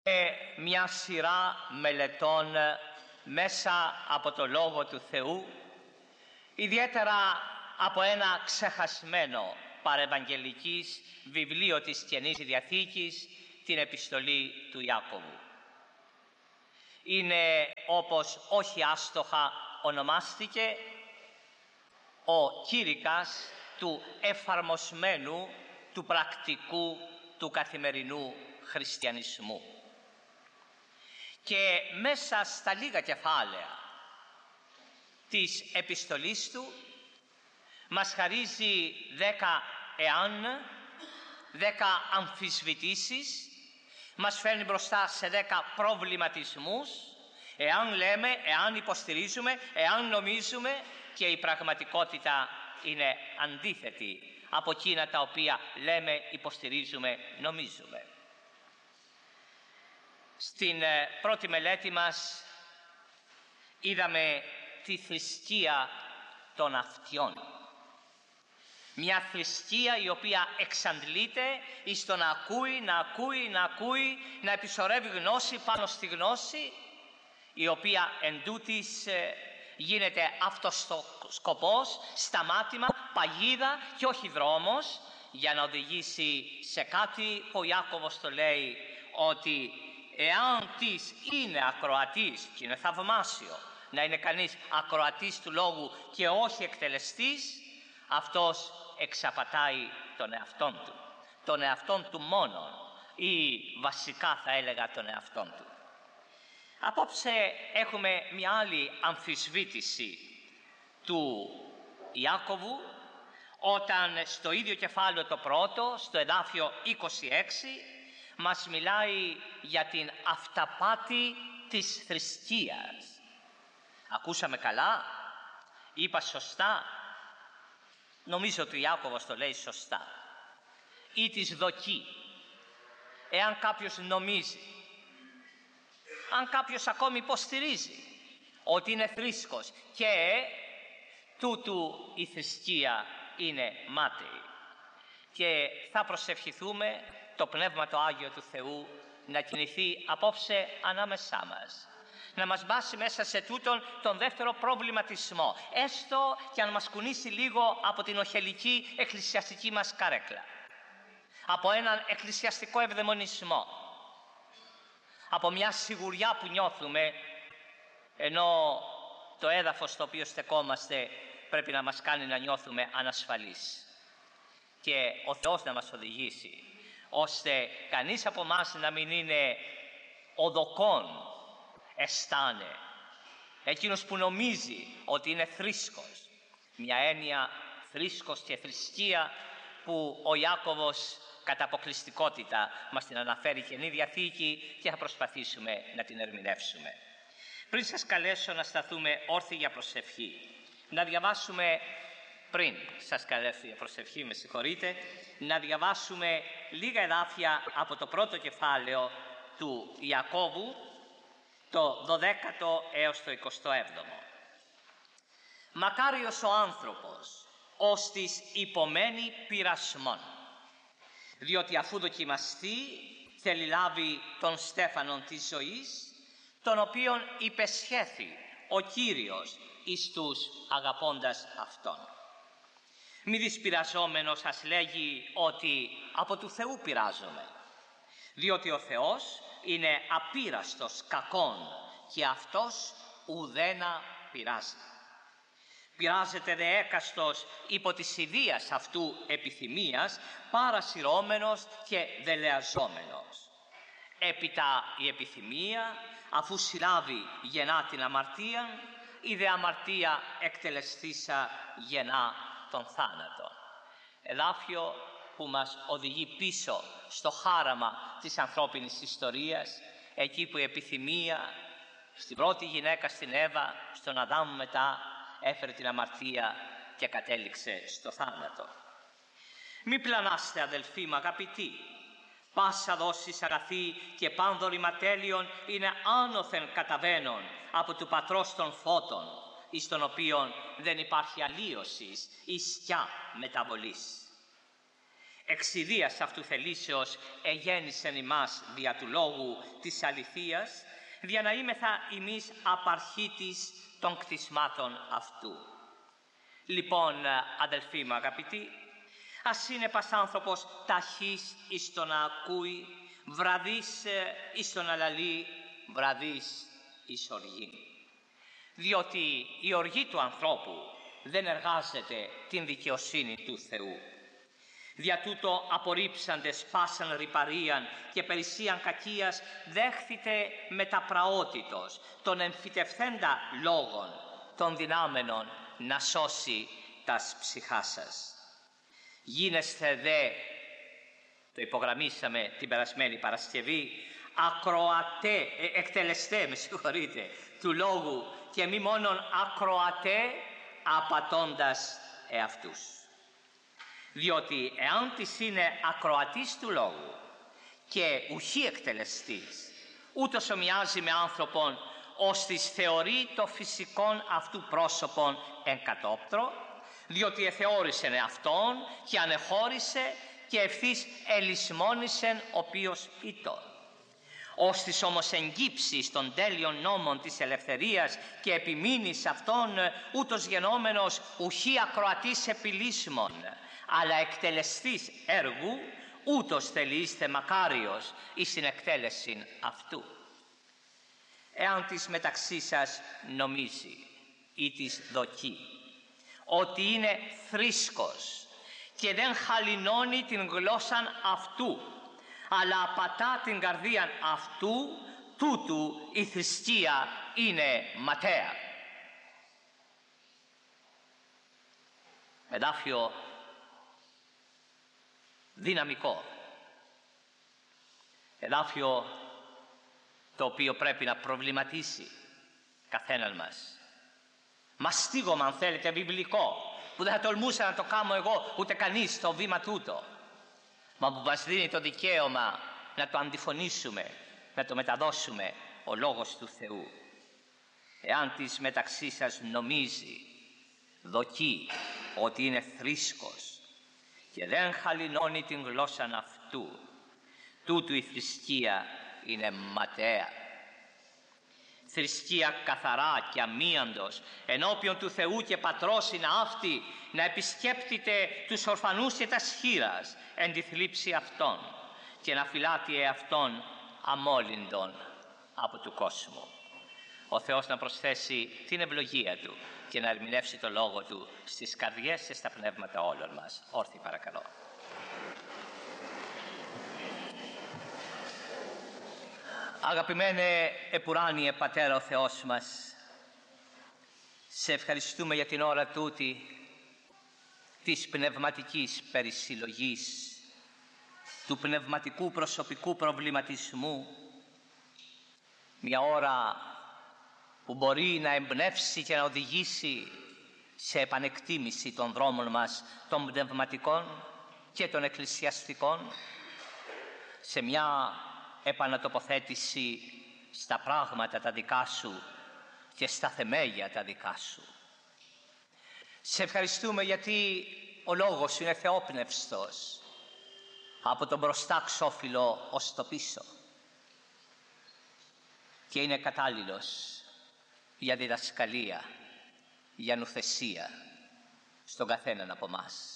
μια σειρά μελετών μέσα από το Λόγο του Θεού, ιδιαίτερα από ένα ξεχασμένο παρευαγγελικής βιβλίο της Καινής Διαθήκης, την επιστολή του Ιάκωβου. Είναι, όπως όχι άστοχα ονομάστηκε, ο κήρυκας του εφαρμοσμένου, του πρακτικού, του καθημερινού χριστιανισμού. Και μέσα στα λίγα κεφάλαια της επιστολής του μας χαρίζει 10 εάν, 10 αμφισβητήσεις, μας φέρνει μπροστά σε 10 προβληματισμούς, εάν λέμε, εάν υποστηρίζουμε, εάν νομίζουμε, και η πραγματικότητα είναι αντίθετη από εκείνα τα οποία λέμε, υποστηρίζουμε, νομίζουμε. Στην πρώτη μελέτη μας είδαμε τη θρησκεία των αυτιών. Μια θρησκεία η οποία εξαντλείται εις το να ακούει, να επισορεύει γνώση πάνω στη γνώση, η οποία εν τούτης γίνεται αυτοσκοπός, σταμάτημα, παγίδα και όχι δρόμος, για να οδηγήσει σε κάτι που ο Ιάκωβος το λέει, ότι εάν της είναι ακροατής, και είναι θαυμάσιο να είναι κανείς ακροατής του λόγου και όχι εκτελεστής, αυτός εξαπατάει τον εαυτόν του μόνον, ή βασικά θα έλεγα τον εαυτόν του. Απόψε έχουμε μια άλλη αμφισβήτηση του Ιάκωβου, όταν στο ίδιο κεφάλαιο το πρώτο, στο εδάφιο 26, μας μιλάει για την αυταπάτη της θρησκείας. Ακούσαμε καλά? Είπα σωστά? Νομίζω ότι ο Ιάκωβος το λέει σωστά. Ή της δοκή. Εάν κάποιος νομίζει, αν κάποιος ακόμη υποστηρίζει ότι είναι θρήσκος και τούτου η θρησκεία είναι μάταιη. Και θα προσευχηθούμε το Πνεύμα το Άγιο του Θεού να κινηθεί απόψε ανάμεσά μας, να μας μπάσει μέσα σε τούτον τον δεύτερο προβληματισμό, έστω και αν μας κουνήσει λίγο από την οχελική εκκλησιαστική μας καρέκλα, από έναν εκκλησιαστικό ευδαιμονισμό, από μια σιγουριά που νιώθουμε, ενώ το έδαφος στο οποίο στεκόμαστε πρέπει να μας κάνει να νιώθουμε ανασφαλείς. Και ο Θεός να μας οδηγήσει, ώστε κανείς από εμάς να μην είναι οδοκόν αισθάνε, εκείνος που νομίζει ότι είναι θρήσκος. Μια έννοια θρήσκος και θρησκεία που ο Ιάκωβος κατά αποκλειστικότητα μας την αναφέρει Καινή Διαθήκη και θα προσπαθήσουμε να την ερμηνεύσουμε. Πριν σας καλέσω να σταθούμε όρθιοι για προσευχή, να διαβάσουμε, πριν σας καλέσω για προσευχή, με συγχωρείτε, να διαβάσουμε λίγα εδάφια από το πρώτο κεφάλαιο του Ιακώβου, το 12ο έως το 27ο. Μακάριος ο άνθρωπος, ως της υπομένει πειρασμών, διότι αφού δοκιμαστεί θέλει λάβει τον στέφανον της ζωής, τον οποίον υπεσχέθη ο Κύριος εις τους αγαπώντας Αυτόν. Μη δυσπειραζόμενος σας λέγει ότι από του Θεού πειράζομαι, διότι ο Θεός είναι απείραστος κακών και Αυτός ουδένα πειράζει. Πειράζεται δε έκαστος υπό της ιδείας αυτού επιθυμίας, παρασυρώμενος και δελεαζόμενος. Έπειτα η επιθυμία, αφού συλλάβει, γεννά την αμαρτία, η δε αμαρτία εκτελεστήσα γεννά τον θάνατο. Εδάφιο που μας οδηγεί πίσω στο χάραμα της ανθρώπινης ιστορίας, εκεί που η επιθυμία στην πρώτη γυναίκα, στην Εύα, στον Αδάμ μετά, έφερε την αμαρτία και κατέληξε στο θάνατο. Μη πλανάστε, αδελφοί μου αγαπητοί, πάσα δόσης αγαθή και πάνδωρη ματέλειων είναι άνωθεν καταβαίνον από του Πατρός των φώτων, εις τον οποίον δεν υπάρχει αλλίωσης ή σκιά μεταβολής. εξιδίας αυτού θελήσεως εγέννησεν ημάς δια του λόγου της αληθείας, δια να είμεθα ημείς απαρχήτης των κτισμάτων αυτού. Λοιπόν, αδελφοί μου αγαπητοί, ας είναι πας άνθρωπος ταχύς εις το να ακούει, βραδύς εις το να λαλεί, βραδύς εις οργήν. Διότι η οργή του ανθρώπου δεν εργάζεται την δικαιοσύνη του Θεού. Δια τούτο απορρίψαντες πάσαν ρυπαρίαν και περισσίαν κακίας δέχθητε μεταπραότητος των εμφυτευθέντα λόγων των δυνάμενων να σώσει τας ψυχάς σας. Γίνεστε δε, το υπογραμμίσαμε την περασμένη Παρασκευή, εκτελεστέ του λόγου και μη μόνον ακροατέ απατώντας εαυτούς. Διότι εάν της είναι ακροατής του λόγου και ουχή εκτελεστής, ούτως ομοιάζει με άνθρωπον ώστις θεωρεί το φυσικόν αυτού πρόσωπον εν κατόπτρο, διότι εθεώρησεν αυτόν και ανεχώρησε και ευθύς ελισμόνησεν οποίος ήτο. Ώστις όμως εγκύψεις των τέλειων νόμων της ελευθερίας και επιμείνεις αυτόν, ούτως γενόμενος ουχή ακροατής επιλύσμων, αλλά εκτελεστής έργου, ούτως θελείστε μακάριος εις την εκτέλεση αυτού. Εάν της μεταξύ σας νομίζει ή της δοκεί ότι είναι θρήσκος και δεν χαλινώνει την γλώσσαν αυτού, αλλά απατά την καρδίαν αυτού, τούτου η θρησκεία είναι ματαία. Εδάφιο δυναμικό. Εδάφιο το οποίο πρέπει να προβληματίσει καθέναν μας. Μαστίγωμα, αν θέλετε, βιβλικό, που δεν θα τολμούσα να το κάνω εγώ ούτε κανείς στο βήμα τούτο, μα που μας δίνει το δικαίωμα να το αντιφωνήσουμε, να το μεταδώσουμε ο Λόγος του Θεού. Εάν της μεταξύ σας νομίζει, δοκεί ότι είναι θρήσκος και δεν χαλινώνει την γλώσσα αυτού, τούτου η θρησκεία είναι ματαία. Θρησκεία καθαρά και αμίαντος ενώπιον του Θεού και Πατρός είναι αυτή, να επισκέπτεται τους ορφανούς και τα σχήρας εν τη θλίψη αυτών και να φυλάτει εαυτόν αμόλυντον από του κόσμου. Ο Θεός να προσθέσει την ευλογία Του και να ερμηνεύσει το Λόγο Του στις καρδιές και στα πνεύματα όλων μας. Όρθιοι παρακαλώ. Αγαπημένε επουράνιε Πατέρα ο Θεός μας, σε ευχαριστούμε για την ώρα τούτη της πνευματικής περισυλλογής, του πνευματικού προσωπικού προβληματισμού, μια ώρα που μπορεί να εμπνεύσει και να οδηγήσει σε επανεκτίμηση των δρόμων μας των πνευματικών και των εκκλησιαστικών, σε μια επανατοποθέτηση στα πράγματα τα δικά Σου και στα θεμέλια τα δικά Σου. Σε ευχαριστούμε γιατί ο Λόγος Σου είναι θεόπνευστος από τον μπροστά ξόφυλλο ως το πίσω και είναι κατάλληλος για διδασκαλία, για νουθεσία στον καθέναν από μας.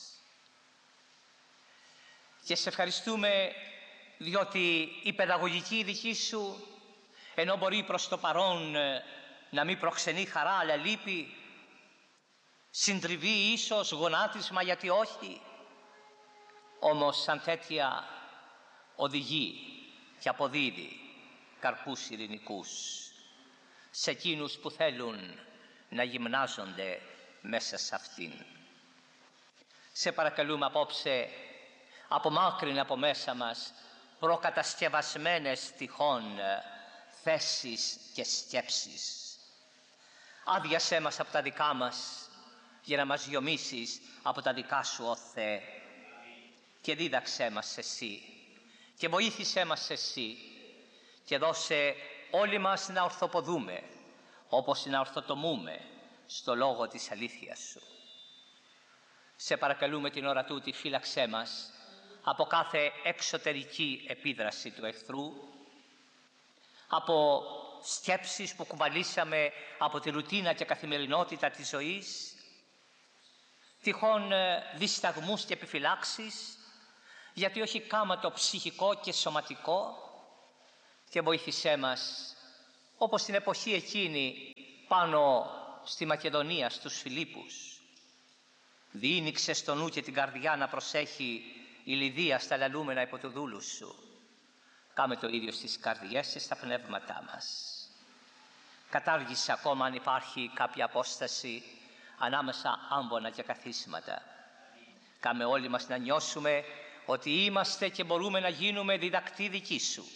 Και σε ευχαριστούμε διότι η παιδαγωγική δική Σου, ενώ μπορεί προς το παρόν να μην προξενεί χαρά αλλά λύπη, συντριβή ίσως, γονάτισμα γιατί όχι, όμως σαν τέτοια οδηγεί και αποδίδει καρπούς ειρηνικούς σε εκείνους που θέλουν να γυμνάζονται μέσα σε αυτήν. Σε παρακαλούμε απόψε, απομάκρυνε από μέσα μας προκατασκευασμένες τυχόν θέσεις και σκέψεις. Άδειασέ μας από τα δικά μας για να μας γιομίσεις από τα δικά Σου, ο Θεέ, και δίδαξέ μας Εσύ και βοήθησέ μας Εσύ και δώσε όλοι μας να ορθοποδούμε όπως να ορθοτομούμε στο λόγο της αλήθειας Σου. Σε παρακαλούμε την ώρα τούτη, φύλαξέ μας από κάθε εξωτερική επίδραση του εχθρού, από σκέψεις που κουβαλήσαμε από τη ρουτίνα και καθημερινότητα της ζωής, τυχόν δισταγμούς και επιφυλάξεις, γιατί όχι κάματο ψυχικό και σωματικό, και βοήθησέ μας, όπως την εποχή εκείνη πάνω στη Μακεδονία, στους Φιλίππους. Διήνυξε στο νου και την καρδιά να προσέχει η Λιδία στα λαλούμενα υπό του δούλου σου. Κάμε το ίδιο στις καρδιές και στα πνεύματά μας. Κατάργησε ακόμα αν υπάρχει κάποια απόσταση ανάμεσα άμβονα και καθίσματα. Κάμε όλοι μας να νιώσουμε ότι είμαστε και μπορούμε να γίνουμε διδακτοί δικοί σου.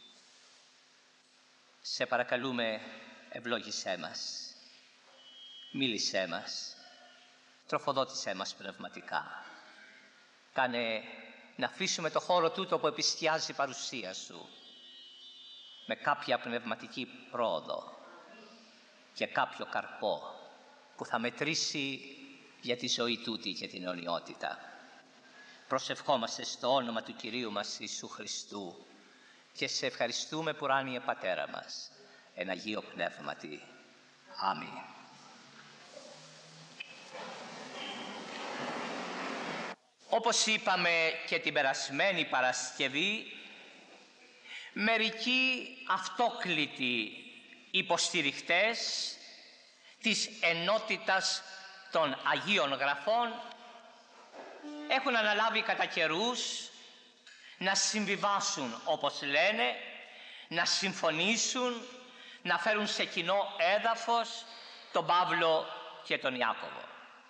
Σε παρακαλούμε, ευλόγησέ μας, μίλησέ μας, τροφοδότησέ μας πνευματικά. Κάνε να αφήσουμε το χώρο τούτο που επισκιάζει η παρουσία σου με κάποια πνευματική πρόοδο και κάποιο καρπό που θα μετρήσει για τη ζωή τούτη και την αιωνιότητα. Προσευχόμαστε στο όνομα του Κυρίου μας Ιησού Χριστού και σε ευχαριστούμε που ουράνιε Πατέρα μας, εν Αγίο Πνεύματι. Αμήν. Όπως είπαμε και την περασμένη Παρασκευή, μερικοί αυτόκλητοι υποστηριχτές της ενότητας των Αγίων Γραφών έχουν αναλάβει κατά καιρούς να συμβιβάσουν, όπως λένε, να συμφωνήσουν, να φέρουν σε κοινό έδαφος τον Παύλο και τον Ιάκωβο.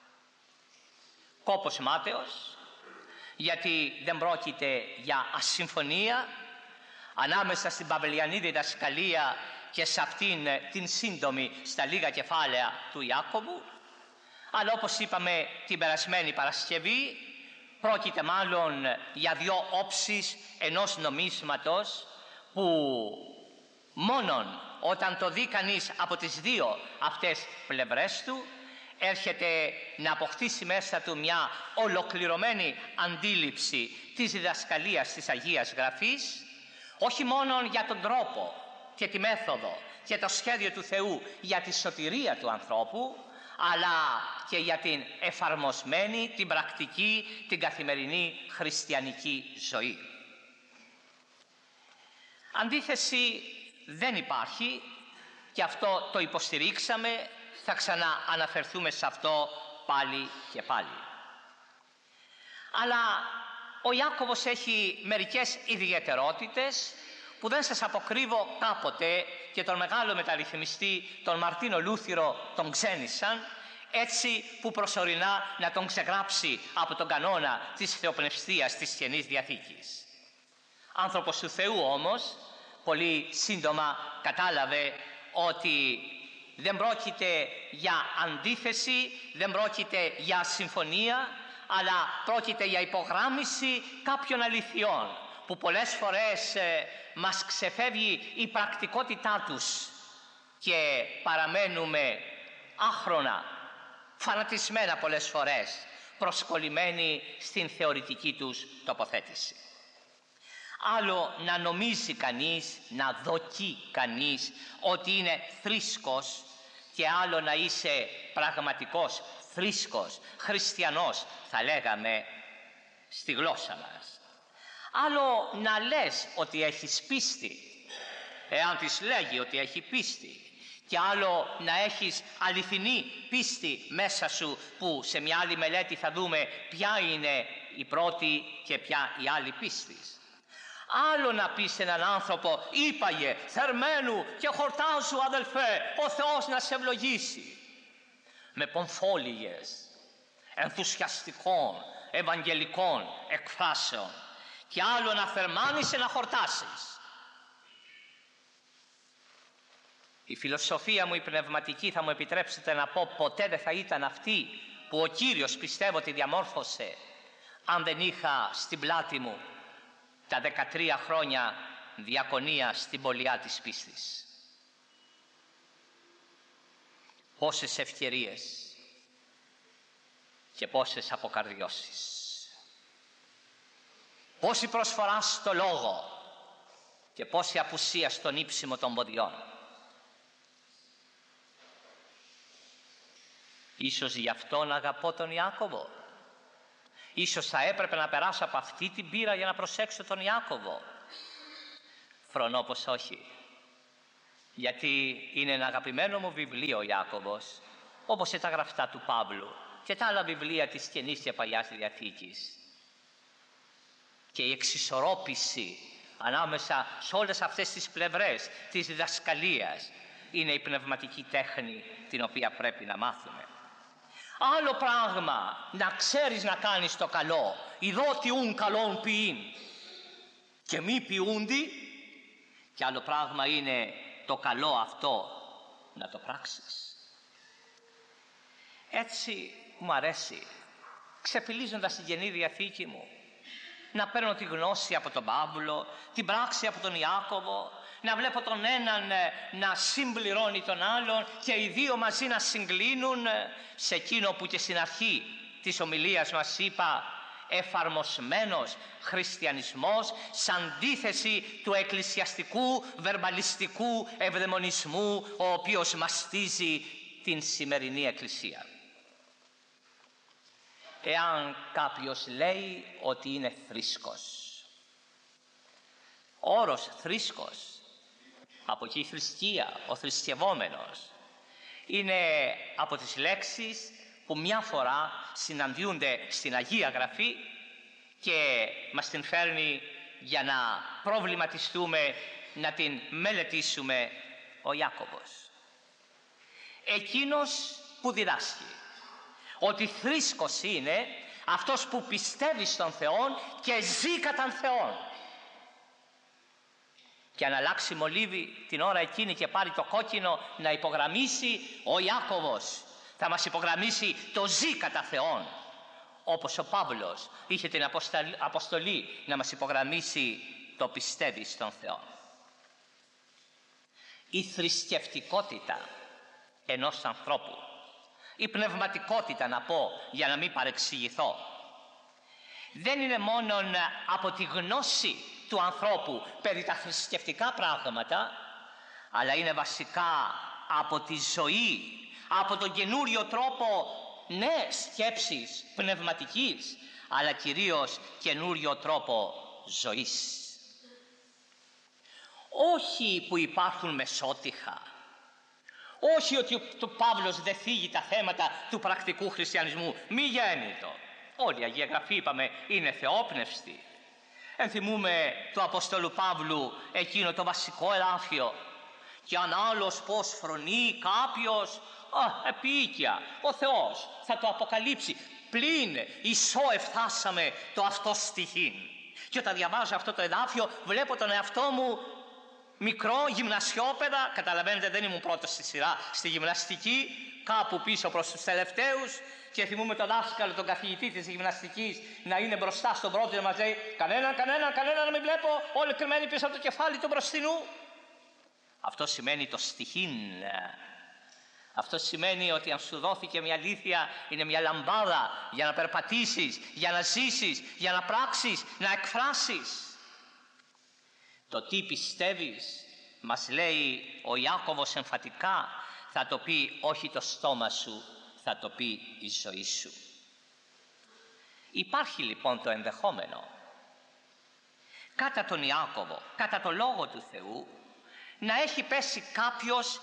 Κόπος μάταιος, γιατί δεν πρόκειται για ασυμφωνία ανάμεσα στην παυλιανή διδασκαλία και σε αυτήν την σύντομη στα λίγα κεφάλαια του Ιάκωβου, αλλά όπως είπαμε την περασμένη Παρασκευή, πρόκειται μάλλον για δύο όψεις ενός νομίσματος που μόνον όταν το δει κανείς από τις δύο αυτές πλευρές του έρχεται να αποκτήσει μέσα του μια ολοκληρωμένη αντίληψη της διδασκαλίας της Αγίας Γραφής, όχι μόνο για τον τρόπο και τη μέθοδο και το σχέδιο του Θεού για τη σωτηρία του ανθρώπου, αλλά και για την εφαρμοσμένη, την πρακτική, την καθημερινή χριστιανική ζωή. Αντίθεση δεν υπάρχει και αυτό το υποστηρίξαμε, θα ξανααναφερθούμε σε αυτό πάλι και πάλι. Αλλά ο Ιάκωβος έχει μερικές ιδιαιτερότητες που δεν σας αποκρύβω κάποτε και τον μεγάλο μεταρρυθμιστή, τον Μαρτίνο Λούθυρο, τον ξένησαν, έτσι που προσωρινά να τον ξεγράψει από τον κανόνα της θεοπνευστίας της Καινής Διαθήκης. Άνθρωπος του Θεού όμως, πολύ σύντομα κατάλαβε ότι δεν πρόκειται για αντίθεση, δεν πρόκειται για συμφωνία, αλλά πρόκειται για υπογράμμιση κάποιων αληθιών που πολλές φορές μας ξεφεύγει η πρακτικότητά τους και παραμένουμε άχρονα, φανατισμένα πολλές φορές, προσκολλημένοι στην θεωρητική τους τοποθέτηση. Άλλο να νομίζει κανείς, να δοκεί κανείς ότι είναι θρήσκος και άλλο να είσαι πραγματικός θρήσκος, χριστιανός θα λέγαμε στη γλώσσα μας. Άλλο να λες ότι έχεις πίστη, εάν της λέγει ότι έχει πίστη, και άλλο να έχεις αληθινή πίστη μέσα σου που σε μια άλλη μελέτη θα δούμε ποια είναι η πρώτη και ποια η άλλη πίστη. Άλλο να πεις σε έναν άνθρωπο «Είπαγε, θερμένου και χορτάζου αδελφέ, ο Θεός να σε ευλογήσει», με πομφόλιγες ενθουσιαστικών ευαγγελικών εκφράσεων, και άλλο να θερμάνεις να χορτάσεις. Η φιλοσοφία μου η πνευματική, θα μου επιτρέψετε να πω, ποτέ δεν θα ήταν αυτή που ο Κύριος πιστεύω ότι διαμόρφωσε αν δεν είχα στην πλάτη μου τα 13 χρόνια διακονία στην Πολειά της Πίστης. Πόσες ευκαιρίες και πόσες αποκαρδιώσεις. πόση προσφορά στο λόγο και πόση απουσία στον ύψιμο των ποδιών. Ίσως γι' αυτόν αγαπώ τον Ιάκωβο. Ίσως θα έπρεπε να περάσω από αυτή την πείρα για να προσέξω τον Ιάκωβο. Φρονώ πως όχι. Γιατί είναι ένα αγαπημένο μου βιβλίο ο Ιάκωβος, όπως και τα γραφτά του Παύλου και τα άλλα βιβλία της Καινής και Παλιάς Διαθήκης. Και η εξισορρόπηση ανάμεσα σε όλες αυτές τις πλευρές της διδασκαλίας είναι η πνευματική τέχνη την οποία πρέπει να μάθουμε. Άλλο πράγμα να ξέρεις να κάνεις το καλό, ειδότι ουν καλόν ποιήν και μη ποιούντι, και άλλο πράγμα είναι το καλό αυτό να το πράξεις. Έτσι μου αρέσει, ξεφυλίζοντας την Καινή Διαθήκη μου, να παίρνω τη γνώση από τον Παύλο, την πράξη από τον Ιάκωβο, να βλέπω τον έναν να συμπληρώνει τον άλλον και οι δύο μαζί να συγκλίνουν σε εκείνο που και στην αρχή της ομιλίας μας είπα, εφαρμοσμένος χριστιανισμός σαν αντίθεση του εκκλησιαστικού βερμπαλιστικού ευδαιμονισμού ο οποίος μαστίζει την σημερινή Εκκλησία. Εάν κάποιος λέει ότι είναι θρήσκος, ο όρος θρήσκος, από εκεί η θρησκεία, ο θρησκευόμενος, είναι από τις λέξεις που μια φορά συναντιούνται στην Αγία Γραφή και μας την φέρνει για να προβληματιστούμε, να την μελετήσουμε ο Ιάκωβος. Εκείνος που διδάσκει ότι θρήσκος είναι αυτός που πιστεύει στον Θεό και ζει κατά Θεόν. Και αν αλλάξει μολύβι την ώρα εκείνη και πάρει το κόκκινο να υπογραμμίσει, ο Ιάκωβος θα μας υπογραμμίσει το ζει κατά Θεόν, όπως ο Παύλος είχε την αποστολή να μας υπογραμμίσει το πιστεύει στον Θεό. Η θρησκευτικότητα ενός ανθρώπου, η πνευματικότητα να πω για να μην παρεξηγηθώ, δεν είναι μόνον από τη γνώση του ανθρώπου περί τα θρησκευτικά πράγματα, αλλά είναι βασικά από τη ζωή, από τον καινούριο τρόπο σκέψης πνευματικής, αλλά κυρίως καινούριο τρόπο ζωής. Όχι που υπάρχουν μεσότυχα, όχι ότι ο Παύλος δεν θίγει τα θέματα του πρακτικού χριστιανισμού, μη γέννητο. Όλη η Αγία Γραφή, είπαμε, είναι θεόπνευστη. Ενθυμούμε του Αποστόλου Παύλου εκείνο το βασικό εδάφιο, και αν άλλος πως φρονεί κάποιος, επίοικια, ο Θεός θα το αποκαλύψει. Πλην ισό εφτάσαμε το αυτό στοιχήν. Και όταν διαβάζω αυτό το εδάφιο βλέπω τον εαυτό μου μικρό γυμνασιόπαιδα, καταλαβαίνετε δεν ήμουν πρώτος στη σειρά στη γυμναστική, κάπου πίσω προς τους τελευταίους, και θυμούμε τον δάσκαλο, τον καθηγητή της γυμναστικής να είναι μπροστά στον πρώτο και μας λέει κανένα να μην βλέπω, όλοι κρυμμένοι πίσω από το κεφάλι του μπροστινού. Αυτό σημαίνει το στοιχήν. Αυτό σημαίνει ότι αν σου δόθηκε μια αλήθεια, είναι μια λαμπάδα για να περπατήσεις, για να ζήσεις, για να πράξεις, να εκφράσεις. Το τι πιστεύεις, μας λέει ο Ιάκωβος εμφατικά, θα το πει όχι το στόμα σου, θα το πει η ζωή σου. Υπάρχει λοιπόν το ενδεχόμενο κατά τον Ιάκωβο, κατά το Λόγο του Θεού, να έχει πέσει κάποιος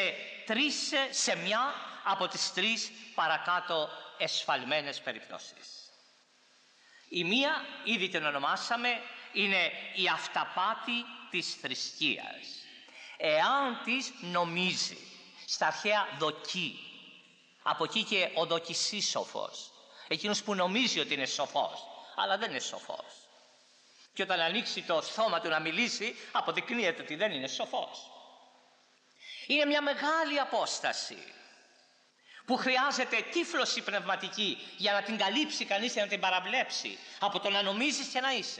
σε μια από τις τρεις παρακάτω εσφαλμένες περιπτώσεις. Η μία, ήδη την ονομάσαμε, είναι η αυταπάτη της θρησκείας. Εάν της νομίζει, στα αρχαία δοκεί, από εκεί και ο δοκισίσοφος, εκείνος που νομίζει ότι είναι σοφός, αλλά δεν είναι σοφός. Και όταν ανοίξει το στόμα του να μιλήσει, αποδεικνύεται ότι δεν είναι σοφός. Είναι μια μεγάλη απόσταση που χρειάζεται τύφλωση πνευματική για να την καλύψει κανείς και να την παραβλέψει, από το να νομίζεις και να είσαι.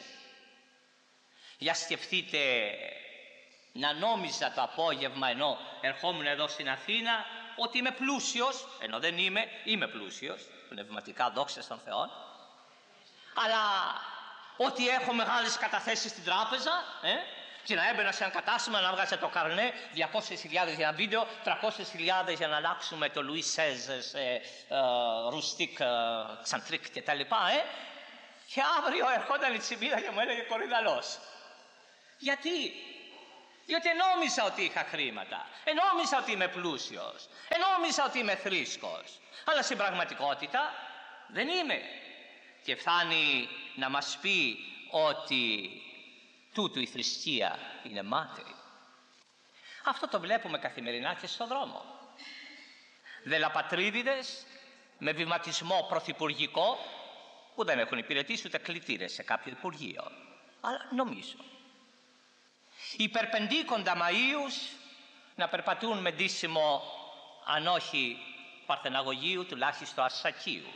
Για σκεφτείτε να νόμιζα το απόγευμα ενώ ερχόμουν εδώ στην Αθήνα ότι είμαι πλούσιος, ενώ δεν είμαι πλούσιος, πνευματικά δόξα στον Θεό, αλλά ότι έχω μεγάλες καταθέσεις στην τράπεζα, και να έμπαινα σε ένα κατάστημα να βγάζα το καρνέ, 200.000 για ένα βίντεο, 300.000 για να αλλάξουμε το Louis XVI σε ρουστικ, ξαντρίκ και τα λοιπά, και αύριο ερχόταν η Τσιμίδα και μου έλεγε κορυδαλός. Γιατί? Διότι νόμιζα ότι είχα χρήματα, νόμιζα ότι είμαι πλούσιος, νόμιζα ότι είμαι θρήσκος, αλλά στην πραγματικότητα δεν είμαι. Και φτάνει να μας πει ότι τούτου η θρησκεία είναι μάταιη. Αυτό το βλέπουμε καθημερινά και στον δρόμο. Δελαπατρίδιδες με βηματισμό πρωθυπουργικό που δεν έχουν υπηρετήσει ούτε κλητήρες σε κάποιο υπουργείο, αλλά νομίζω. Υπερπεντήκοντα Μαΐους να περπατούν με ντύσιμο, αν όχι παρθεναγωγείου, τουλάχιστον αρσακίου.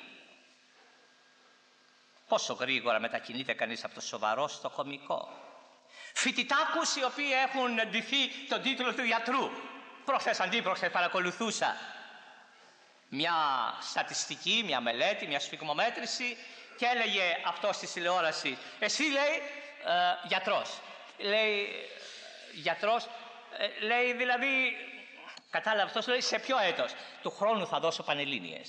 Πόσο γρήγορα μετακινείται κανείς από το σοβαρό στο κωμικό. Φοιτητάκους οι οποίοι έχουν ντυθεί τον τίτλο του γιατρού. Αντίπροχθες παρακολουθούσα μια στατιστική, μια μελέτη, μια σφιγμομέτρηση και έλεγε αυτό στη τηλεόραση. Εσύ, λέει, γιατρός. Λέει, γιατρός, λέει δηλαδή, κατάλαβε αυτός, λέει, σε ποιο έτος? Του χρόνου θα δώσω πανελλήνιες.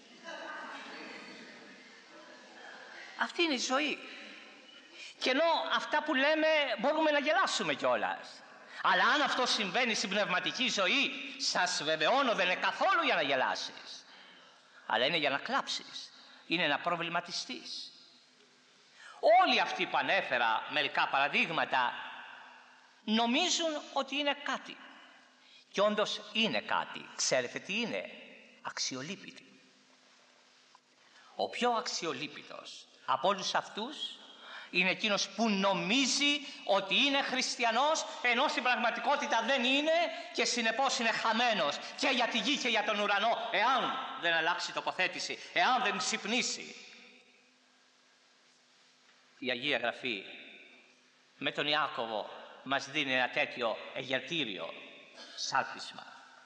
Αυτή είναι η ζωή. Και ενώ αυτά που λέμε μπορούμε να γελάσουμε κιόλας. Αλλά αν αυτό συμβαίνει στην πνευματική ζωή, σας βεβαιώνω δεν είναι καθόλου για να γελάσεις. Αλλά είναι για να κλάψεις. Είναι να προβληματιστείς. Όλοι αυτοί που ανέφερα μερικά παραδείγματα νομίζουν ότι είναι κάτι. Και όντως είναι κάτι. Ξέρετε τι είναι? Αξιολύπητοι. Ο πιο αξιολύπητος από όλους αυτούς είναι εκείνος που νομίζει ότι είναι χριστιανός, ενώ στην πραγματικότητα δεν είναι και συνεπώς είναι χαμένος και για τη γη και για τον ουρανό, εάν δεν αλλάξει τοποθέτηση, εάν δεν ξυπνήσει. Η Αγία Γραφή με τον Ιάκωβο μας δίνει ένα τέτοιο εγερτήριο σάρπισμα.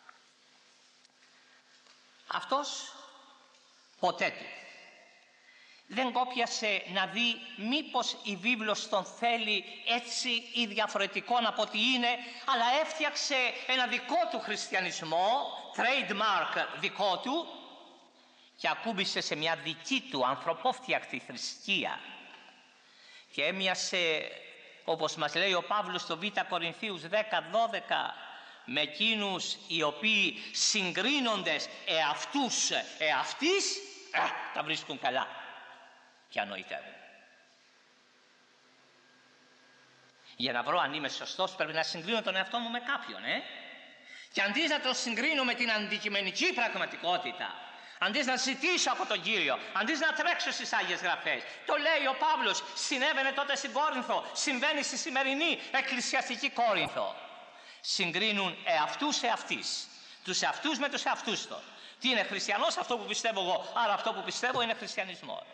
Αυτός ποτέ του δεν κόπιασε να δει μήπως η βίβλος τον θέλει έτσι ή διαφορετικό από ό,τι είναι, αλλά έφτιαξε ένα δικό του χριστιανισμό, trademark δικό του, και ακούμπησε σε μια δική του ανθρωπόφτιακτη θρησκεία και έμοιασε, όπως μας λέει ο Παύλος στο Β' Κορινθίους 10-12, με εκείνους οι οποίοι συγκρίνοντες εαυτούς εαυτής τα βρίσκουν καλά και ανοητεύουν. Για να βρω αν είμαι σωστός πρέπει να συγκρίνω τον εαυτό μου με κάποιον, και αντί να τον συγκρίνω με την αντικειμενική πραγματικότητα, αντί να ζητήσω από τον Κύριο, αντί να τρέξω στις Άγιες Γραφές, το λέει ο Παύλος, συνέβαινε τότε στην Κόρινθο, συμβαίνει στη σημερινή εκκλησιαστική Κόρινθο. Συγκρίνουν εαυτούς εαυτής, τους εαυτούς με τους εαυτούς του. Τι είναι χριστιανός? Αυτό που πιστεύω εγώ, άρα αυτό που πιστεύω είναι χριστιανισμό.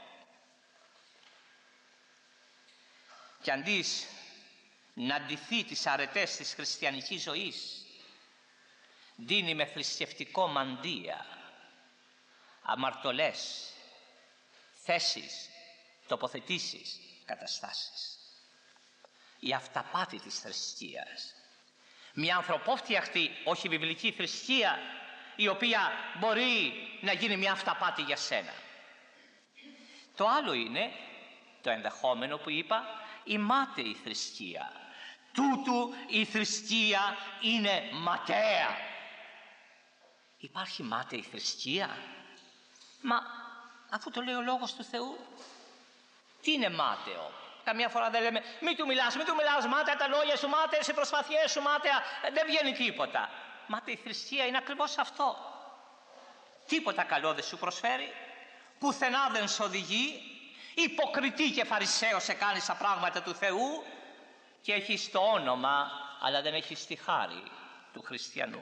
Και αντί να ντυθεί τις αρετές της χριστιανικής ζωής, δίνει με θρησκευτικό μαντεία αμαρτωλές θέσεις, τοποθετήσεις, καταστάσεις. Η αυταπάτη της θρησκείας. Μια ανθρωπόφτιαχτη, όχι βιβλική θρησκεία, η οποία μπορεί να γίνει μια αυταπάτη για σένα. Το άλλο είναι το ενδεχόμενο που είπα, η μάταιη θρησκεία. Τούτου η θρησκεία είναι ματαία. Υπάρχει μάταιη θρησκεία? Μα αφού το λέει ο Λόγος του Θεού, τι είναι μάταιο? Καμιά φορά δεν λέμε μην του μιλάς μάταια, τα λόγια σου μάταια, οι προσπαθειές σου μάταια, δεν βγαίνει τίποτα. Μάταιη θρησκεία είναι ακριβώς αυτό. Τίποτα καλό δεν σου προσφέρει, πουθενά δεν σ' οδηγεί, υποκριτή και φαρισαίο σε κάνεις τα πράγματα του Θεού και έχεις το όνομα αλλά δεν έχεις τη χάρη του χριστιανού.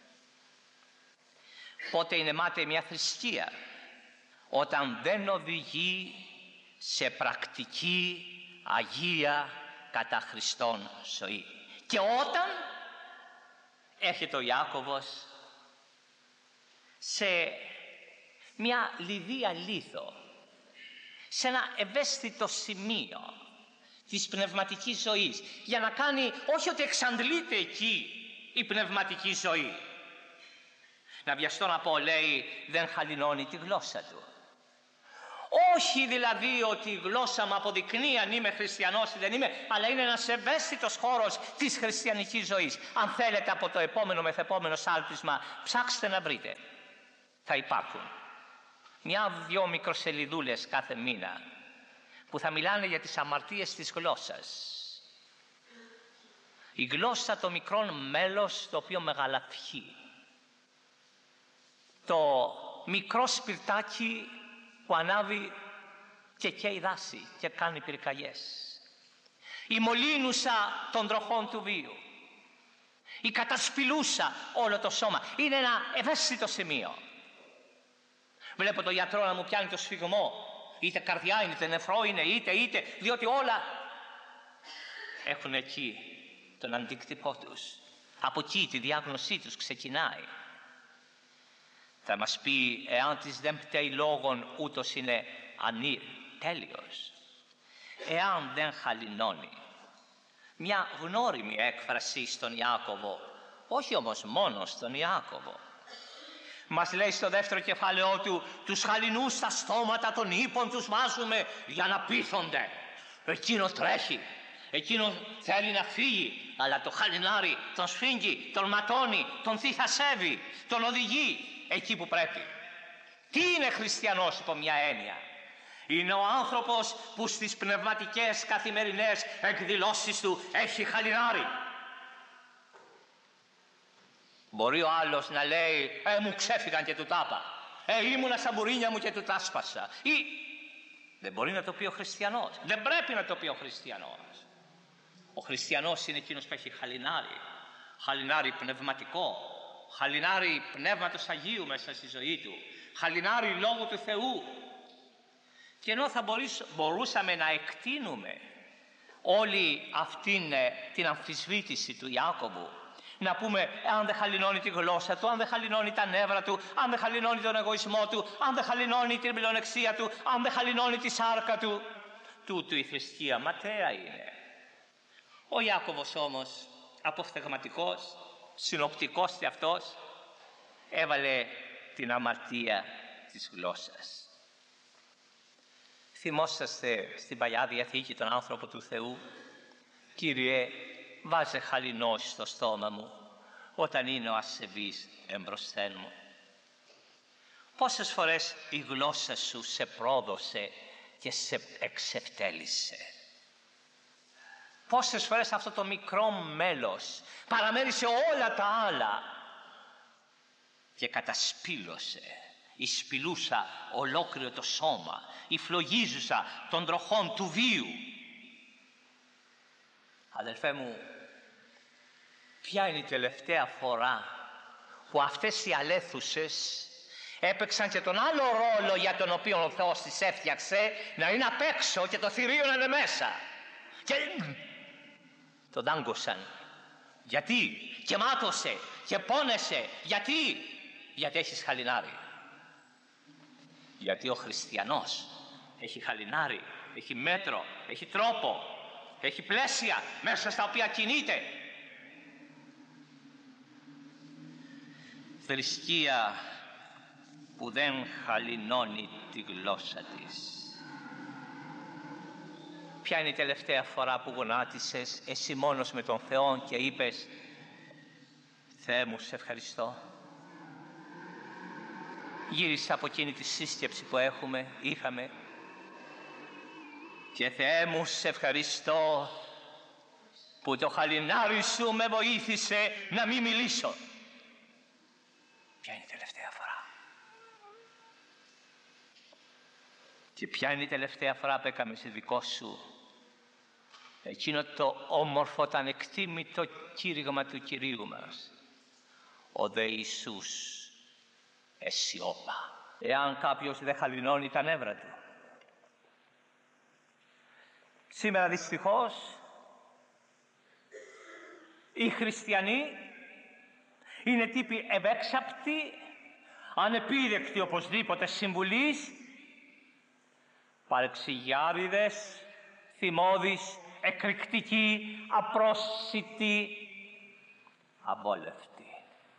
Πότε είναι μάταιη μια θρησκεία? Όταν δεν οδηγεί σε πρακτική αγία κατά Χριστόν ζωή. Και όταν έρχεται ο Ιάκωβος σε μια λιδία λίθο, σε ένα ευαίσθητο σημείο, της πνευματικής ζωής, για να κάνει όχι ότι εξαντλείται εκεί η πνευματική ζωή. Να βιαστώ να πω, λέει, δεν χαλινώνει τη γλώσσα του. Όχι δηλαδή ότι η γλώσσα μου αποδεικνύει αν είμαι χριστιανός ή δεν είμαι, αλλά είναι ένας ευαίσθητος χώρος της χριστιανικής ζωής. Αν θέλετε από το επόμενο μεθεπόμενο σάλπισμα, ψάξτε να βρείτε. Θα υπάρχουν 1-2 μικροσελιδούλες κάθε μήνα που θα μιλάνε για τις αμαρτίες της γλώσσας. Η γλώσσα, το μικρό μέλος το οποίο μεγαλαποιεί. Το μικρό σπιρτάκι που ανάβει και καίει δάση και κάνει πυρκαγιές. Η μολύνουσα των τροχών του βίου. Η κατασπηλούσα όλο το σώμα. Είναι ένα ευαίσθητο σημείο. Βλέπω τον γιατρό να μου πιάνει το σφιγμό. Είτε καρδιά είναι, είτε νεφρό είναι, είτε, διότι όλα έχουν εκεί τον αντίκτυπό τους. Από εκεί τη διάγνωσή τους ξεκινάει. Θα μας πει, εάν της δεν πταίει λόγον, ούτως είναι τέλειος. Εάν δεν χαλινώνει. Μια γνώριμη έκφραση στον Ιάκωβο, όχι όμως μόνο στον Ιάκωβο. Μας λέει στο δεύτερο κεφάλαιό του, τους χαλινούς στα στόματα των ύπων τους βάζουμε για να πείθονται. Εκείνο τρέχει, εκείνο θέλει να φύγει, αλλά το χαλινάρι τον σφίγγει, τον ματώνει, τον θυθασεύει, τον οδηγεί εκεί που πρέπει. Τι είναι χριστιανός υπό μια έννοια? Είναι ο άνθρωπος που στις πνευματικές καθημερινές εκδηλώσεις του έχει χαλινάρι. Μπορεί ο άλλος να λέει, μου ξέφυγαν και του τάπα. Ήμουνα στα μπουρίνια μου και του τάσπασα. Ή δεν μπορεί να το πει ο χριστιανός. Δεν πρέπει να το πει ο χριστιανός. Ο χριστιανός είναι εκείνος που έχει χαλινάρι. Χαλινάρι πνευματικό. Χαλινάρι πνεύματος Αγίου μέσα στη ζωή του. Χαλινάρι λόγου του Θεού. Και ενώ θα μπορούσαμε να εκτείνουμε όλη αυτήν την αμφισβήτηση του Ιάκωβου, να πούμε, αν δεν χαλινώνει τη γλώσσα του, αν δεν χαλινώνει τα νεύρα του, αν δεν χαλινώνει τον εγωισμό του, αν δεν χαλινώνει την πλεονεξία του, αν δεν χαλινώνει τη σάρκα του, τούτου η θρησκεία ματαία είναι. Ο Ιάκωβος όμως, αποφθεγματικός, συνοπτικός και αυτός, έβαλε την αμαρτία της γλώσσας. Θυμόσαστε στην Παλιά Διαθήκη τον άνθρωπο του Θεού, Κύριε, βάζε χαλινός στο στόμα μου όταν είναι ο ασεβής εμπροσθέν μου. Πόσες φορές η γλώσσα σου σε πρόδωσε και σε εξευτέλισε. Πόσες φορές αυτό το μικρό μέλος παραμέρισε όλα τα άλλα και κατασπήλωσε, εισπηλούσα ολόκληρο το σώμα, υφλογίζουσα των τροχών του βίου. Αδελφέ μου, ποια είναι η τελευταία φορά που αυτές οι αλέθουσες έπαιξαν και τον άλλο ρόλο για τον οποίο ο Θεός τις έφτιαξε, να είναι απ' έξω και το θηρίο να είναι μέσα, και το δάγκωσαν? Γιατί? Και μάτωσε και πόνεσε. Γιατί έχεις χαλινάρι. Γιατί ο χριστιανός έχει χαλινάρι, έχει μέτρο, έχει τρόπο, έχει πλαίσια μέσα στα οποία κινείται. Θρησκεία που δεν χαλινώνει τη γλώσσα της. Ποια είναι η τελευταία φορά που γονάτισες εσύ μόνος με τον Θεό και είπες, Θεέ μου, σε ευχαριστώ. Γύρισα από εκείνη τη σύσκεψη που είχαμε, και Θεέ μου, σε ευχαριστώ που το χαλινάρι σου με βοήθησε να μην μιλήσω. Ποια είναι η τελευταία φορά? Και ποια είναι η τελευταία φορά που έκαμε σε δικό σου εκείνο το όμορφο, το ανεκτήμητο κήρυγμα του Κυρίου μας? Ο δε Ιησούς εσιώπα. Εάν κάποιος δεν χαλινώνει τα νεύρα του. Σήμερα δυστυχώς οι χριστιανοί είναι τύποι ευέξαπτοι, ανεπίδεκτοι οπωσδήποτε συμβουλής, παρεξηγιάριδες, θυμώδεις, εκρηκτική, απρόσιτη, αβόλευτη.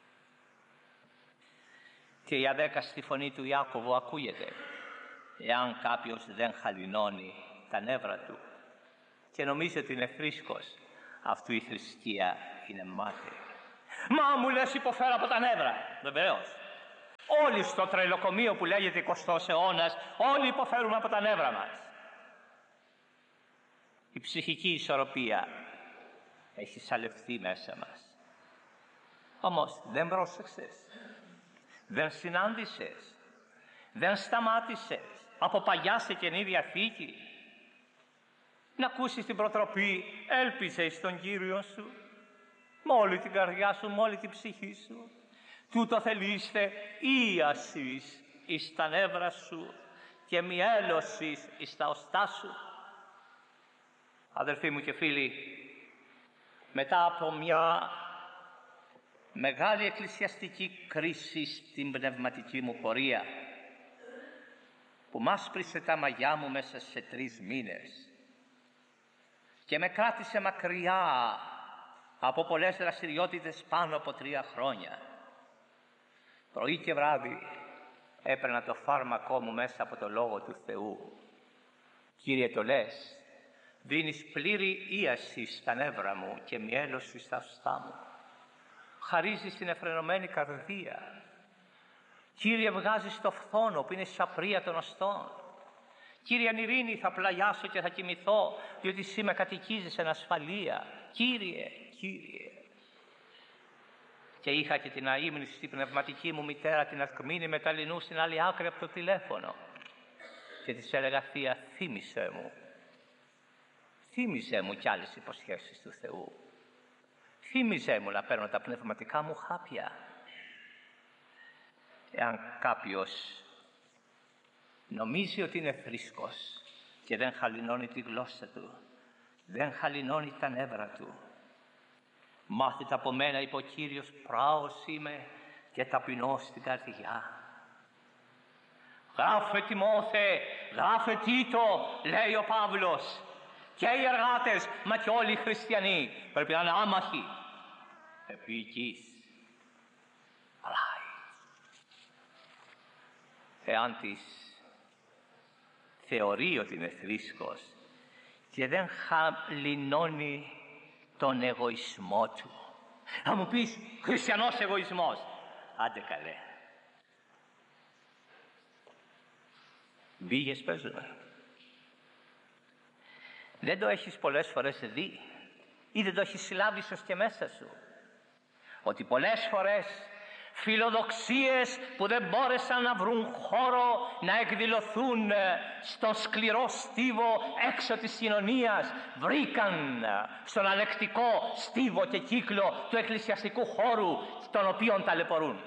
Και η αδέκαστη φωνή του Ιάκωβου ακούγεται, εάν κάποιος δεν χαλινώνει τα νεύρα του και νομίζει ότι είναι φρίσκος, αυτού η θρησκεία είναι μάταιη. Μα μου λες υποφέρω από τα νεύρα. Βεβαίως. Όλοι στο τρελοκομείο που λέγεται 20ος αιώνας, όλοι υποφέρουμε από τα νεύρα μας. Η ψυχική ισορροπία έχει σαλευθεί μέσα μας. Όμως δεν πρόσεξες, δεν συνάντησες, δεν σταμάτησες από παλιά σε Καινή Διαθήκη να ακούσεις την προτροπή «Έλπιζε εις τον Κύριον σου» με όλη την καρδιά σου, με όλη την ψυχή σου. Τούτο θελείστε ίασης εις τα νεύρα σου και μιέλωσης εις τα οστά σου. Αδελφοί μου και φίλοι, μετά από μια μεγάλη εκκλησιαστική κρίση στην πνευματική μου πορεία που μάσπρισε τα μαλλιά μου μέσα σε 3 μήνες και με κράτησε μακριά από πολλές δραστηριότητες πάνω από 3 χρόνια, πρωί και βράδυ έπαιρνα το φάρμακό μου μέσα από το Λόγο του Θεού. Κύριε, το λες, δίνεις πλήρη ίαση στα νεύρα μου και μιέλωση στα οστά μου. Χαρίζεις την εφρενωμένη καρδία. Κύριε, βγάζεις το φθόνο που είναι σαπρία των οστών. Κύριε, αν ειρήνη θα πλαγιάσω και θα κοιμηθώ, διότι εσύ με κατοικίζεις εν ασφαλεία. Κύριε, Κύριε. Και είχα και την αείμνηση στην πνευματική μου μητέρα, την Αλκμήνη Μεταλλινού, στην άλλη άκρη από το τηλέφωνο. Και της έλεγα, Θεία, θύμισέ μου. Θύμισέ μου κι άλλες υποσχέσεις του Θεού. Θύμισέ μου να παίρνω τα πνευματικά μου χάπια. Εάν κάποιος νομίζει ότι είναι φρίσκος και δεν χαλινώνει τη γλώσσα του, δεν χαλινώνει τα νεύρα του, μάθετε από μένα, είπε ο Κύριος, πράος είμαι και ταπεινός στην καρδιά. Γράφε Τιμόθε, γράφε Τίτο, λέει ο Παύλος, και οι εργάτες, μα και όλοι οι χριστιανοί πρέπει να είναι άμαχοι, επίοικείς, πλάι. Εάν της θεωρεί ότι είναι θρήσκος και δεν χαλινώνει τον εγωισμό του. Θα μου πεις, χριστιανός εγωισμός. Άντε καλέ. Μπήγες παίζουμε. Δεν το έχεις πολλές φορές δει ή δεν το έχεις συλλάβει ίσως και μέσα σου, ότι πολλές φορές φιλοδοξίες που δεν μπόρεσαν να βρουν χώρο να εκδηλωθούν στον σκληρό στίβο έξω της κοινωνίας, βρήκαν στον αλεκτικό στίβο και κύκλο του εκκλησιαστικού χώρου, τον οποίον ταλαιπωρούν.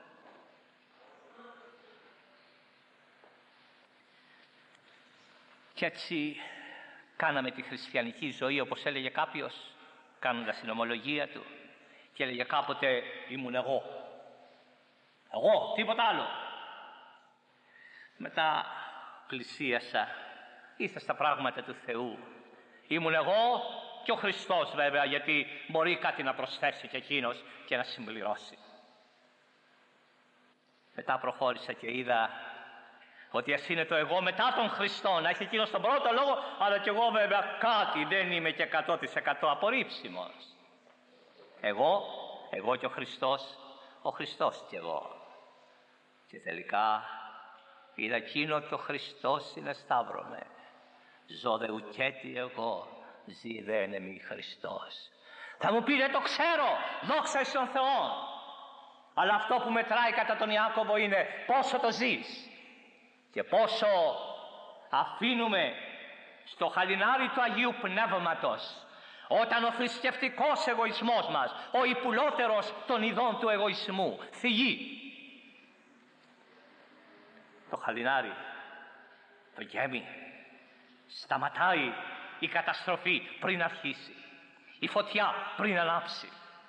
Και έτσι κάναμε τη χριστιανική ζωή, όπως έλεγε κάποιος κάνοντας την ομολογία του, και έλεγε κάποτε ήμουν εγώ, τίποτα άλλο. Μετά πλησίασα, ήρθα στα πράγματα του Θεού. Ήμουν εγώ και ο Χριστός βέβαια, γιατί μπορεί κάτι να προσθέσει και εκείνος και να συμπληρώσει. Μετά προχώρησα και είδα ότι ας είναι το εγώ μετά τον Χριστό, να έχει εκείνος τον πρώτο λόγο, αλλά κι εγώ βέβαια κάτι, δεν είμαι και 100% απορρίψιμος. Εγώ και ο Χριστός κι εγώ. Και τελικά είδα εκείνο το Χριστός συναισθάβρωμε. Ζω δε ουκέτι εγώ, ζει δε εν εμεί Χριστός. Θα μου πείτε, το ξέρω, δόξα εις τον Θεό. Αλλά αυτό που μετράει κατά τον Ιάκωβο είναι πόσο το ζεις και πόσο αφήνουμε στο χαλινάρι του Αγίου Πνεύματος, όταν ο θρησκευτικός εγωισμός μας, ο υπουλότερος των ειδών του εγωισμού, θυγεί. Το χαλινάρι, το γέμι, σταματάει η καταστροφή πριν αρχίσει, η φωτιά πριν ανάψει.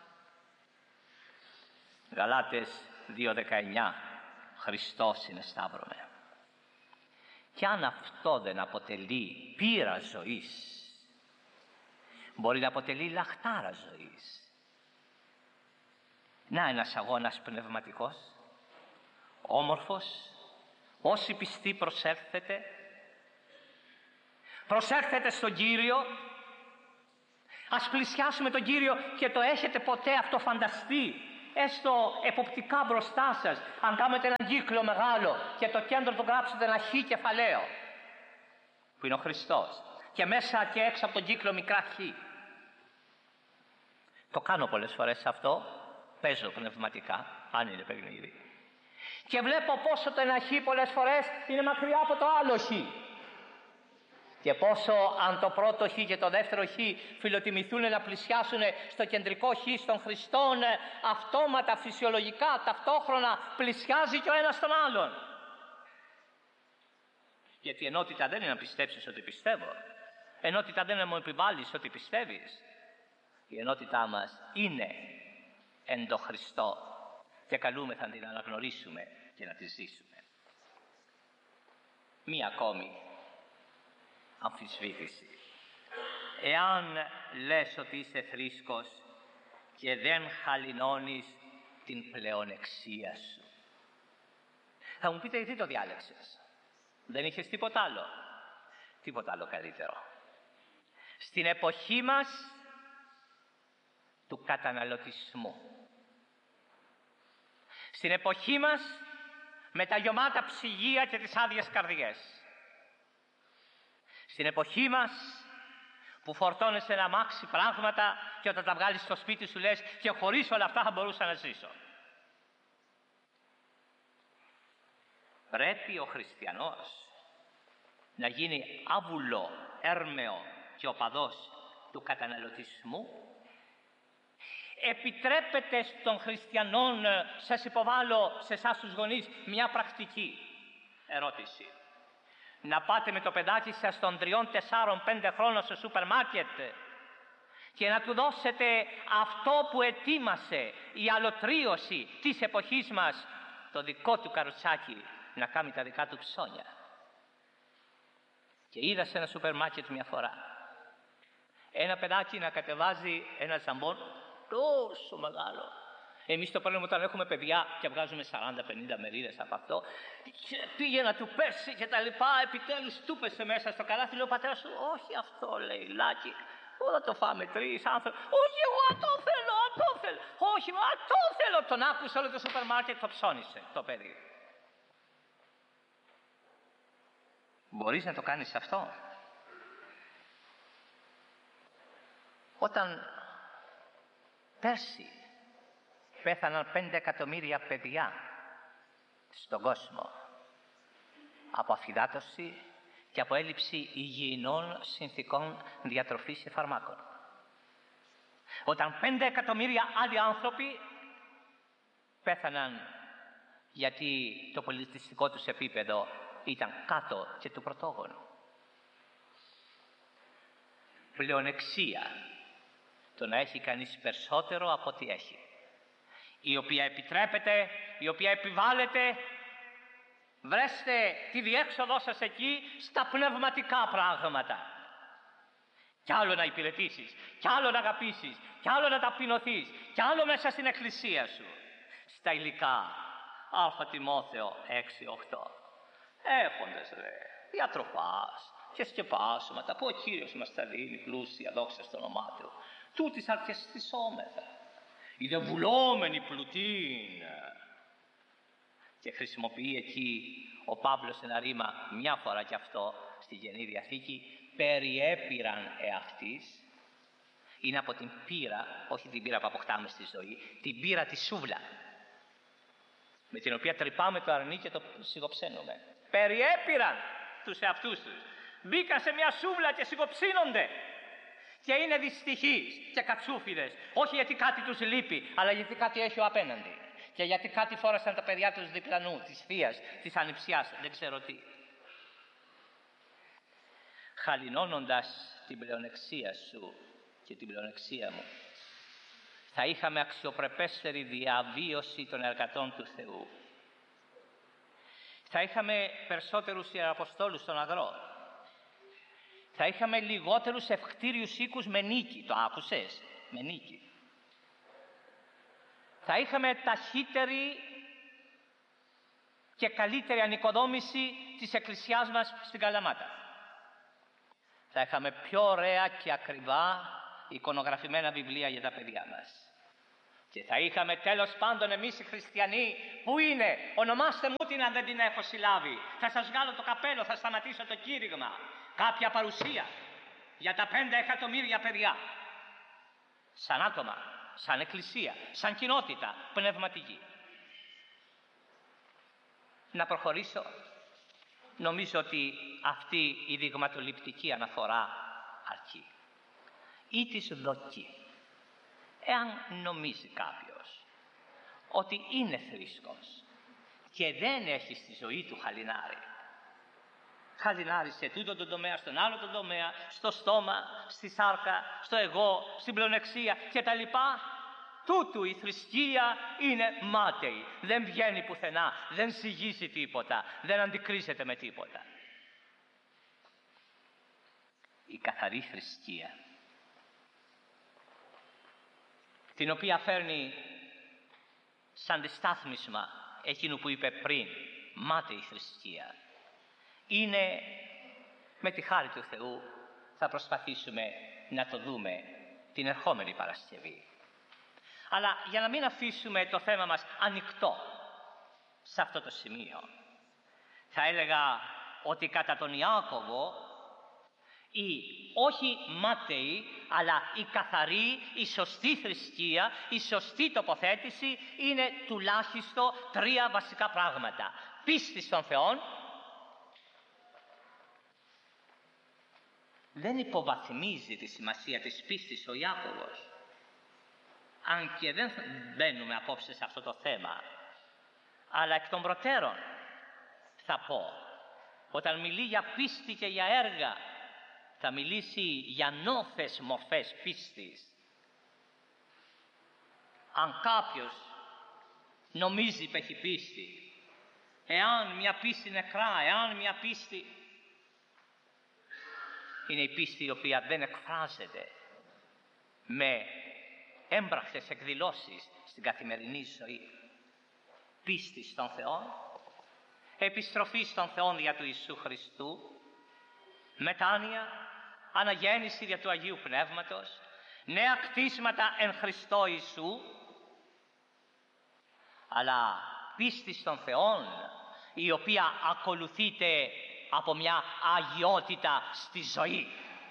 Γαλάτες 2:19, Χριστός συναισθάβρωμε. Κι αν αυτό δεν αποτελεί πείρα ζωής, μπορεί να αποτελεί λαχτάρα ζωής. Να ένας αγώνας πνευματικός, όμορφος. Όσοι πιστοί προσέρθετε στον Κύριο. Ας πλησιάσουμε τον Κύριο και το έχετε ποτέ αυτό φανταστεί, έστω εποπτικά μπροστά σας, αν κάνετε έναν κύκλο μεγάλο και το κέντρο το γράψετε ένα χ κεφαλαίο, που είναι ο Χριστός, και μέσα και έξω από τον κύκλο μικρά χ. Το κάνω πολλές φορές αυτό, παίζω πνευματικά, αν είναι παιχνίδι. Και βλέπω πόσο το ένα χ πολλές φορές είναι μακριά από το άλλο χ. Και πόσο αν το πρώτο χ και το δεύτερο χ φιλοτιμηθούν να πλησιάσουν στο κεντρικό χ, στον Χριστόν, αυτόματα, φυσιολογικά, ταυτόχρονα πλησιάζει και ο ένας τον άλλον. Γιατί ενότητα δεν είναι να πιστέψεις ότι πιστεύω. Ενότητα δεν είναι να μου επιβάλλεις ότι πιστεύεις. Η ενότητά μας είναι εν το Χριστό και καλούμεθα να την αναγνωρίσουμε και να τη ζήσουμε. Μία ακόμη αμφισβήτηση. Εάν λες ότι είσαι θρήσκος και δεν χαλινώνεις την πλεονεξία σου, θα μου πείτε γιατί το διάλεξες? Δεν είχες τίποτα άλλο? Τίποτα άλλο καλύτερο. Στην εποχή μας του καταναλωτισμού, στην εποχή μας με τα γιωμάτα ψυγεία και τις άδειες καρδιές, στην εποχή μας που φορτώνεσαι ένα αμάξι πράγματα και όταν τα βγάλεις στο σπίτι σου λες και χωρίς όλα αυτά θα μπορούσα να ζήσω. Πρέπει ο χριστιανός να γίνει άβουλο, έρμεο και οπαδός του καταναλωτισμού? Επιτρέπεται στον χριστιανόν, σας υποβάλλω σε εσάς τους γονείς μια πρακτική ερώτηση, να πάτε με το παιδάκι σας των 3, 4, 5 χρόνων στο σούπερ μάρκετ και να του δώσετε αυτό που ετοίμασε η αλωτρίωση της εποχής μας, το δικό του καροτσάκι, να κάνει τα δικά του ψώνια? Και είδα σε ένα σούπερ μάρκετ μια φορά ένα παιδάκι να κατεβάζει ένα ζαμπόν τόσο μεγάλο. Εμείς το παίρνουμε όταν έχουμε παιδιά και βγάζουμε 40-50 μερίδες από αυτό. Και πήγε να του πέσει και τα λοιπά. Επιτέλους του πέσε μέσα στο καλάθι. Λέει ο πατέρας του, όχι αυτό, λέει, Λάκη. Όλα το φάμε 3 άνθρωποι. Όχι, εγώ αυτό θέλω. Όχι, μα αυτό θέλω. Τον άκουσε όλο το σούπερ μάρκετ, το ψώνισε το παιδί. Μπορείς να το κάνεις αυτό? Όταν πέρσι πέθαναν 5 εκατομμύρια παιδιά στον κόσμο από αφυδάτωση και από έλλειψη υγιεινών συνθηκών διατροφής και φαρμάκων. Όταν 5 εκατομμύρια άλλοι άνθρωποι πέθαναν γιατί το πολιτιστικό τους επίπεδο ήταν κάτω και του πρωτόγονου. Πλεονεξία, το να έχει κανείς περισσότερο από ό,τι έχει, η οποία επιτρέπεται, η οποία επιβάλλεται. Βρέστε τη διέξοδό σας εκεί στα πνευματικά πράγματα. Κι άλλο να υπηρετήσεις, κι άλλο να αγαπήσεις, κι άλλο να ταπεινωθείς, κι άλλο μέσα στην εκκλησία σου. Στα υλικά, Α Τιμόθεο 6-8. Έχοντας διατροφάς και σκεπάσματα που ο Κύριος μας τα δίνει πλούσια, δόξα στο όνομά Του. Τούτης αρκεστησόμεθα. Είναι βουλόμενοι πλουτήν. Και χρησιμοποιεί εκεί ο Παύλος ένα ρήμα μια φορά κι αυτό στη Καινή Διαθήκη. Περιέπειραν εαυτής. Είναι από την πείρα, όχι την πείρα που αποκτάμε στη ζωή, την πείρα τη σούβλα, με την οποία τρυπάμε το αρνί και το σιγοψαίνουμε. Περιέπειραν τους εαυτούς τους. Μπήκαν σε μια σούβλα και σιγοψύνονται. Και είναι δυστυχείς και κατσούφιδες. Όχι γιατί κάτι τους λείπει, αλλά γιατί κάτι έχει ο απέναντι. Και γιατί κάτι φόρασαν τα παιδιά τους διπλανού, της θείας, της ανιψιάς, δεν ξέρω τι. Χαλινώνοντας την πλεονεξία σου και την πλεονεξία μου, θα είχαμε αξιοπρεπέστερη διαβίωση των εργατών του Θεού. Θα είχαμε περισσότερους ιεραποστόλους στον αγρό. Θα είχαμε λιγότερους ευκτήριους οίκους με νίκη. Το άκουσες? Με νίκη. Θα είχαμε ταχύτερη και καλύτερη ανοικοδόμηση της εκκλησιάς μας στην Καλαμάτα. Θα είχαμε πιο ωραία και ακριβά εικονογραφημένα βιβλία για τα παιδιά μας. Και θα είχαμε τέλος πάντων εμείς οι χριστιανοί, που είναι, ονομάστε μου την αν δεν την έχω συλλάβει, θα σας βγάλω το καπέλο, θα σταματήσω το κήρυγμα, κάποια παρουσία για τα 5 εκατομμύρια παιδιά. Σαν άτομα, σαν εκκλησία, σαν κοινότητα πνευματική. Να προχωρήσω. Νομίζω ότι αυτή η δειγματοληπτική αναφορά αρκεί. Ή της δοκεί. Εάν νομίζει κάποιος ότι είναι θρήσκος και δεν έχει στη ζωή του χαλινάρι, χαλινάρι σε τούτο τον τομέα, στον άλλο τον τομέα, στο στόμα, στη σάρκα, στο εγώ, στην πλονεξία κτλ. Τούτου η θρησκεία είναι μάταιη. Δεν βγαίνει πουθενά, δεν ζυγίζει τίποτα, δεν αντικρίζεται με τίποτα. Η καθαρή θρησκεία, την οποία φέρνει σαν διστάθμισμα εκείνου που είπε πριν, μάταιη θρησκεία, είναι, με τη χάρη του Θεού, θα προσπαθήσουμε να το δούμε την ερχόμενη Παρασκευή. Αλλά για να μην αφήσουμε το θέμα μας ανοιχτό σε αυτό το σημείο, θα έλεγα ότι κατά τον Ιάκωβο η όχι μάταιη, αλλά η καθαρή, η σωστή θρησκεία, η σωστή τοποθέτηση είναι τουλάχιστον 3 βασικά πράγματα. Πίστη στον Θεό. Δεν υποβαθμίζει τη σημασία της πίστης ο Ιάκωβος. Αν και δεν μπαίνουμε απόψε σε αυτό το θέμα, αλλά εκ των προτέρων θα πω, όταν μιλεί για πίστη και για έργα, θα μιλήσει για νόφες μορφές πίστης. Αν κάποιος νομίζει πως έχει πίστη, εάν μια πίστη νεκρά, εάν μια πίστη είναι η πίστη η οποία δεν εκφράζεται με έμπρακτες εκδηλώσεις στην καθημερινή ζωή. Πίστη στον Θεό, επιστροφή στον Θεό δια του Ιησού Χριστού, μετάνοια, αναγέννηση δια του Αγίου Πνεύματος, νέα κτίσματα εν Χριστώ Ιησού, αλλά πίστη στον Θεό η οποία ακολουθείται από μια αγιότητα στη ζωή.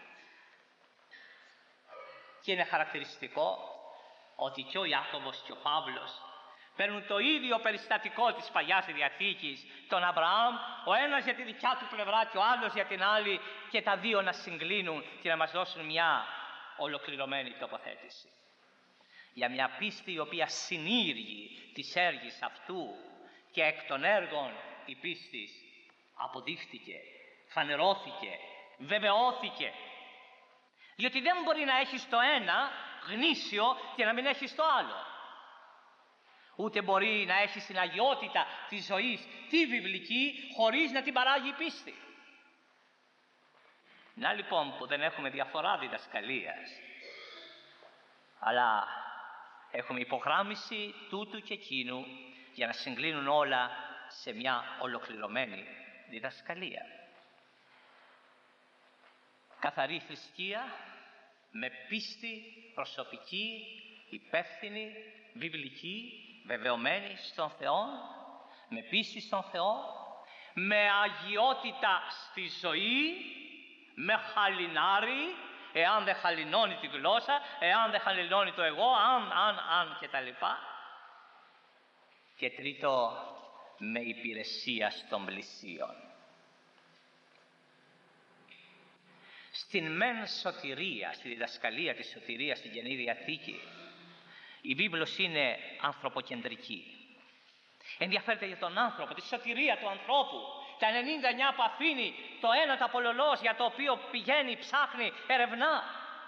Και είναι χαρακτηριστικό ότι και ο Ιάκωβος και ο Παύλος παίρνουν το ίδιο περιστατικό της Παλιάς Διαθήκης, τον Αβραάμ, ο ένας για τη δικιά του πλευρά και ο άλλος για την άλλη, και τα δύο να συγκλίνουν και να μας δώσουν μια ολοκληρωμένη τοποθέτηση. Για μια πίστη η οποία συνήργει τις έργης αυτού, και εκ των έργων η πίστη αποδείχτηκε, φανερώθηκε, βεβαιώθηκε. Διότι δεν μπορεί να έχεις το ένα γνήσιο και να μην έχεις το άλλο. Ούτε μπορεί να έχεις την αγιότητα της ζωής, τη βιβλική, χωρίς να την παράγει η πίστη. Να λοιπόν που δεν έχουμε διαφορά διδασκαλίας, αλλά έχουμε υπογράμμιση τούτου και εκείνου για να συγκλίνουν όλα σε μια ολοκληρωμένη διδασκαλία. Καθαρή θρησκεία με πίστη προσωπική, υπεύθυνη, βιβλική, βεβαιωμένη στον Θεό, με πίστη στον Θεό, με αγιότητα στη ζωή, με χαλινάρι, εάν δεν χαλινώνει τη γλώσσα, εάν δεν χαλινώνει το εγώ, αν και τα λοιπά. Και τρίτο, με υπηρεσία στον πλησίον. Στην μεν σωτηρία, στη διδασκαλία της σωτηρίας στην Καινή Διαθήκη, η Βίβλος είναι ανθρωποκεντρική. Ενδιαφέρεται για τον άνθρωπο, τη σωτηρία του ανθρώπου, τα 99 που αφήνει, το ένα το απολωλός για το οποίο πηγαίνει, ψάχνει, ερευνά.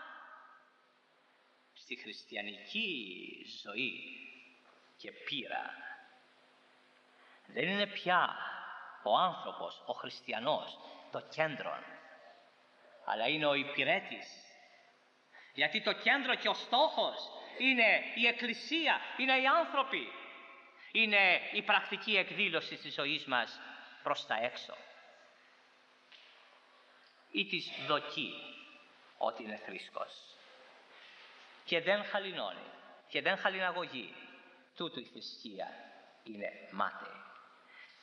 Στη χριστιανική ζωή και πείρα δεν είναι πια ο άνθρωπος, ο χριστιανός, το κέντρο. αλλά είναι ο υπηρέτης. Γιατί το κέντρο και ο στόχος είναι η Εκκλησία, είναι οι άνθρωποι. Είναι η πρακτική εκδήλωση της ζωής μας προς τα έξω. Ή της δοκεί ότι είναι θρήσκος. Και δεν χαλινώνει και δεν χαλιναγωγεί. Τούτου η θρησκεία είναι μάταιη.